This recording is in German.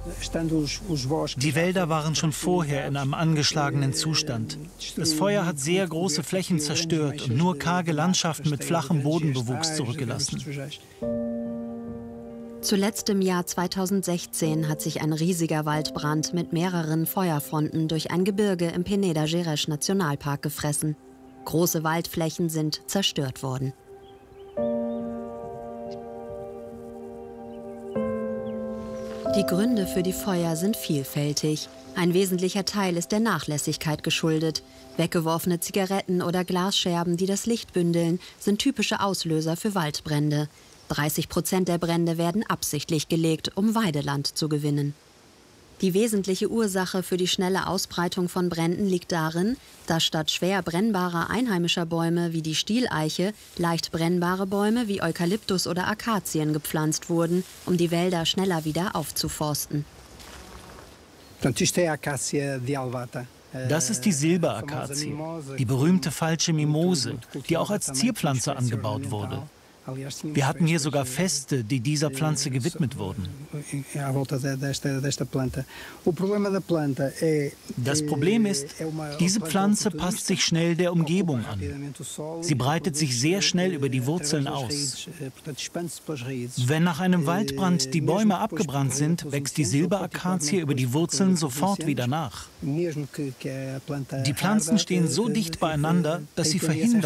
Die Wälder waren schon vorher in einem angeschlagenen Zustand. Das Feuer hat sehr große Flächen zerstört und nur karge Landschaften mit flachem Bodenbewuchs zurückgelassen. Zuletzt im Jahr 2016 hat sich ein riesiger Waldbrand mit mehreren Feuerfronten durch ein Gebirge im Peneda Gerês Nationalpark gefressen. Große Waldflächen sind zerstört worden. Die Gründe für die Feuer sind vielfältig. Ein wesentlicher Teil ist der Nachlässigkeit geschuldet. Weggeworfene Zigaretten oder Glasscherben, die das Licht bündeln, sind typische Auslöser für Waldbrände. 30% der Brände werden absichtlich gelegt, um Weideland zu gewinnen. Die wesentliche Ursache für die schnelle Ausbreitung von Bränden liegt darin, dass statt schwer brennbarer einheimischer Bäume wie die Stieleiche leicht brennbare Bäume wie Eukalyptus oder Akazien gepflanzt wurden, um die Wälder schneller wieder aufzuforsten. Das ist die Silberakazie, die berühmte falsche Mimose, die auch als Zierpflanze angebaut wurde. Wir hatten hier sogar Feste, die dieser Pflanze gewidmet wurden. Das Problem ist, diese Pflanze passt sich schnell der Umgebung an. Sie breitet sich sehr schnell über die Wurzeln aus. Wenn nach einem Waldbrand die Bäume abgebrannt sind, wächst die Silberakazie über die Wurzeln sofort wieder nach. Die Pflanzen stehen so dicht beieinander, dass sie verhindern,